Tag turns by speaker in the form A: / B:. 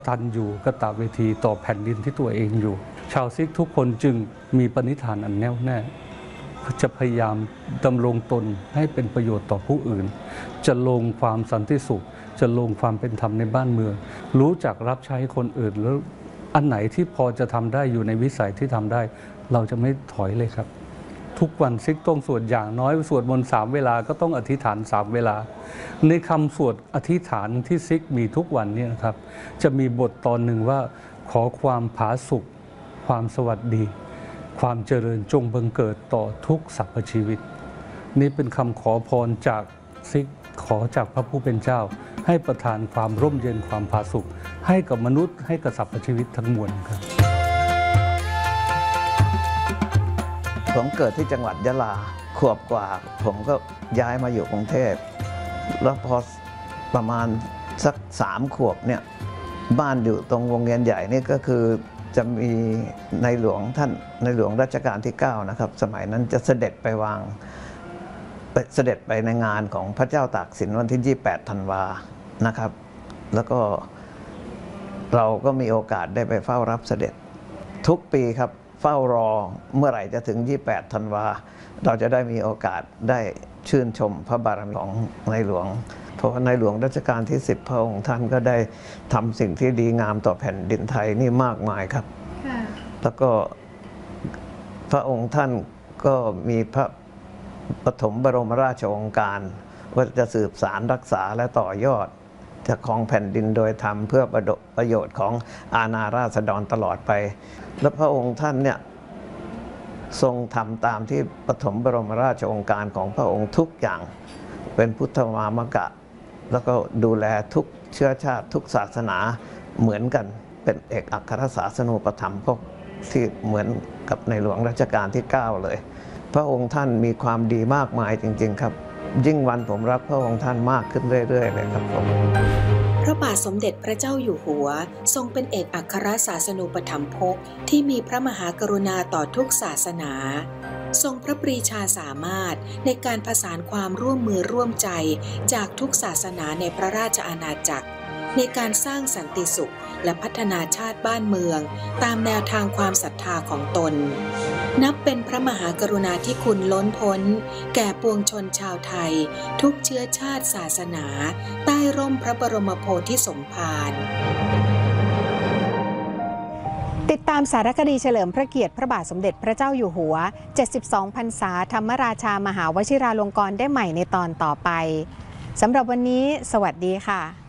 A: ตันอยู่กตเวทีต่อแผ่นดินที่ตัวเองอยู่ชาวซิกทุกคนจึงมีปณิธานอันแน่วแน่จะพยายามดำรงตนให้เป็นประโยชน์ต่อผู้อื่นจะลงความสันติสุขจะลงความเป็นธรรมในบ้านเมืองรู้จักรับใช้คนอื่นแล้วอันไหนที่พอจะทำได้อยู่ในวิสัยที่ทำได้เราจะไม่ถอยเลยครับทุกวันซิกต้องสวดอย่างน้อยสวดมนต์3 เวลาก็ต้องอธิษฐาน3 เวลาในคำสวดอธิษฐานที่ซิกมีทุกวันนี้นะครับจะมีบทตอนหนึ่งว่าขอความผาสุกความสวัสดีความเจริญจงบังเกิดต่อทุกสรรพชีวิตนี่เป็นคำขอพรจากซิกขอจากพระผู้เป็นเจ้าให้ประทานความร่มเย็นความผาสุกให้กับมนุษย์ให้กับสรรพชีวิตทั้งมวลครับ
B: ผมเกิดที่จังหวัดยะลาขวบกว่าผมก็ย้ายมาอยู่กรุงเทพแล้วพอประมาณสัก3 ขวบเนี่ยบ้านอยู่ตรงวงเวียนใหญ่นี่ก็คือจะมีในหลวงท่านในหลวงรัชกาลที่9นะครับสมัยนั้นจะเสด็จไปในงานของพระเจ้าตากสินวันที่28 ธันวานะครับ แล้วก็เราก็มีโอกาสได้ไปเฝ้ารับเสด็จทุกปีครับเฝ้ารอเมื่อไหร่จะถึง28 ธันวาเราจะได้มีโอกาสได้ชื่นชมพระบารมีของในหลวงเพราะว่าในหลวงรัชกาลที่10พระองค์ท่านก็ได้ทำสิ่งที่ดีงามต่อแผ่นดินไทยนี่มากมายครับแล้วก็พระองค์ท่านก็มีพระปฐมบรมราชโองการว่าจะสืบสารรักษาและต่อยอดจะครองแผ่นดินโดยธรรมเพื่อประโยชน์ของอาณาราษฎรตลอดไปและพระองค์ท่านเนี่ยทรงทำตามที่ปฐมบรมราชโองการของพระองค์ทุกอย่างเป็นพุทธมามกะแล้วก็ดูแลทุกเชื้อชาติทุกศาสนาเหมือนกันเป็นเอกอัครศาสนูปถัมภกที่เหมือนกับในหลวงรัชกาลที่9เลยพระองค์ท่านมีความดีมากมายจริงๆครับยิ่งวันผมรักพระองค์ท่านมากขึ้นเรื่อยๆเลยครับผม
C: พระบาทสมเด็จพระเจ้าอยู่หัวทรงเป็นเอกอัครศาสนูปถัมภกที่มีพระมหากรุณาต่อทุกศาสนาทรงพระปรีชาสามารถในการผสานความร่วมมือร่วมใจจากทุกศาสนาในพระราชอาณาจักรในการสร้างสันติสุขและพัฒนาชาติบ้านเมืองตามแนวทางความศรัทธาของตนนับเป็นพระมหากรุณาธิคุณล้นพ้นแก่ปวงชนชาวไทยทุกเชื้อชาติศาสนาใต้ร่มพระบรมโพธิสมภาร
D: ติดตามสารคดีเฉลิมพระเกียรติพระบาทสมเด็จพระเจ้าอยู่หัว72 พรรษาธรรมราชามหาวชิราลงกรณ์ได้ใหม่ในตอนต่อไปสำหรับวันนี้สวัสดีค่ะ